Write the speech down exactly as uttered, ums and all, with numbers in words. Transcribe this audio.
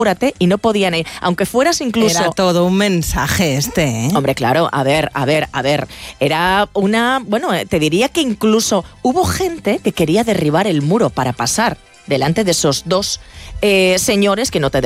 y no podían ir, aunque fueras incluso... Era todo un mensaje este, ¿eh? Hombre, claro, a ver, a ver, a ver, era una... Bueno, te diría que incluso hubo gente que quería derribar el muro para pasar delante de esos dos eh, señores que no te